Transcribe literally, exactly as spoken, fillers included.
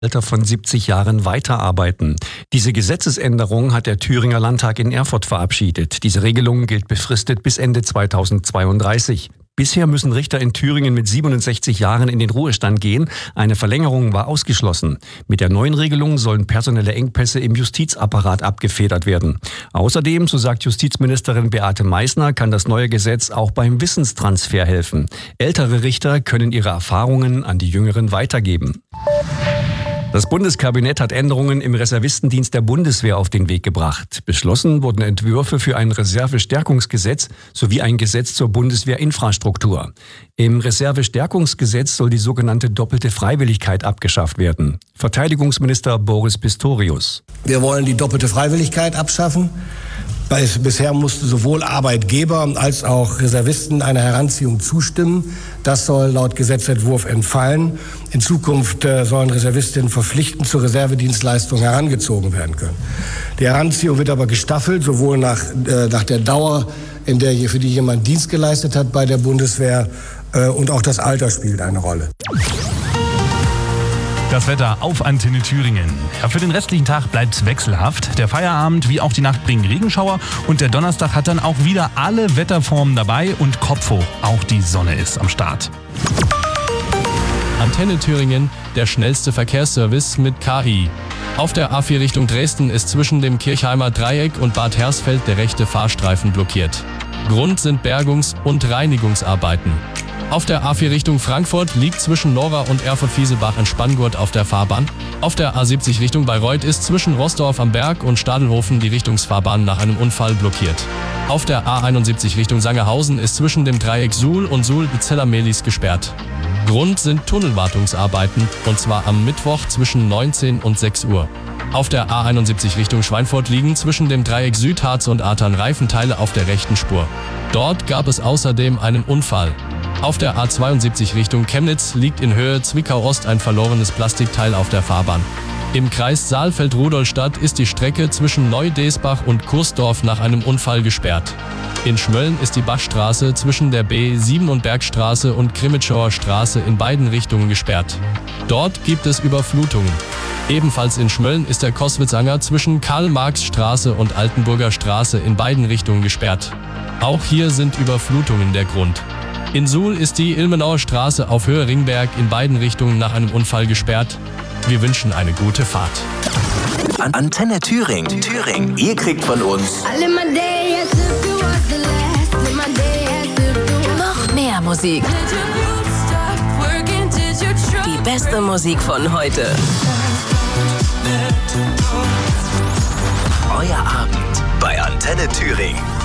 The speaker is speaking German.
Alter von siebzig Jahren weiterarbeiten. Diese Gesetzesänderung hat der Thüringer Landtag in Erfurt verabschiedet. Diese Regelung gilt befristet bis Ende zweitausendzweiunddreißig. Bisher müssen Richter in Thüringen mit siebenundsechzig Jahren in den Ruhestand gehen. Eine Verlängerung war ausgeschlossen. Mit der neuen Regelung sollen personelle Engpässe im Justizapparat abgefedert werden. Außerdem, so sagt Justizministerin Beate Meißner, kann das neue Gesetz auch beim Wissenstransfer helfen. Ältere Richter können ihre Erfahrungen an die Jüngeren weitergeben. Das Bundeskabinett hat Änderungen im Reservistendienst der Bundeswehr auf den Weg gebracht. Beschlossen wurden Entwürfe für ein Reservestärkungsgesetz sowie ein Gesetz zur Bundeswehrinfrastruktur. Im Reservestärkungsgesetz soll die sogenannte doppelte Freiwilligkeit abgeschafft werden. Verteidigungsminister Boris Pistorius. Wir wollen die doppelte Freiwilligkeit abschaffen. Bisher mussten sowohl Arbeitgeber als auch Reservisten einer Heranziehung zustimmen. Das soll laut Gesetzentwurf entfallen. In Zukunft sollen Reservistinnen verpflichtend zur Reservedienstleistung herangezogen werden können. Die Heranziehung wird aber gestaffelt, sowohl nach, äh, nach der Dauer, in der für die jemand Dienst geleistet hat bei der Bundeswehr, äh, und auch das Alter spielt eine Rolle. Das Wetter auf Antenne Thüringen. Ja, für den restlichen Tag bleibt's wechselhaft. Der Feierabend wie auch die Nacht bringen Regenschauer und der Donnerstag hat dann auch wieder alle Wetterformen dabei und Kopf hoch. Auch die Sonne ist am Start. Antenne Thüringen, der schnellste Verkehrsservice mit K I. Auf der A vier Richtung Dresden ist zwischen dem Kirchheimer Dreieck und Bad Hersfeld der rechte Fahrstreifen blockiert. Grund sind Bergungs- und Reinigungsarbeiten. Auf der A vier Richtung Frankfurt liegt zwischen Lora und Erfurt-Fieselbach ein Spanngurt auf der Fahrbahn. Auf der A siebzig Richtung Bayreuth ist zwischen Roßdorf am Berg und Stadelhofen die Richtungsfahrbahn nach einem Unfall blockiert. Auf der A einundsiebzig Richtung Sangerhausen ist zwischen dem Dreieck Suhl und Suhl-Zeller-Mehlis gesperrt. Grund sind Tunnelwartungsarbeiten, und zwar am Mittwoch zwischen neunzehn und sechs Uhr. Auf der A einundsiebzig Richtung Schweinfurt liegen zwischen dem Dreieck Südharz und Atern Reifenteile auf der rechten Spur. Dort gab es außerdem einen Unfall. Auf der A zweiundsiebzig Richtung Chemnitz liegt in Höhe Zwickau-Ost ein verlorenes Plastikteil auf der Fahrbahn. Im Kreis Saalfeld-Rudolstadt ist die Strecke zwischen Neu-Desbach und Kursdorf nach einem Unfall gesperrt. In Schmölln ist die Bachstraße zwischen der B sieben und Bergstraße und Krimitschauer Straße in beiden Richtungen gesperrt. Dort gibt es Überflutungen. Ebenfalls in Schmölln ist der Koswitzanger zwischen Karl-Marx-Straße und Altenburger Straße in beiden Richtungen gesperrt. Auch hier sind Überflutungen der Grund. In Suhl ist die Ilmenauer Straße auf Höhe Ringberg in beiden Richtungen nach einem Unfall gesperrt. Wir wünschen eine gute Fahrt. Antenne Thüringen. Thüringen. Ihr kriegt von uns noch mehr Musik. Die beste Musik von heute. Euer Abend bei Antenne Thüringen.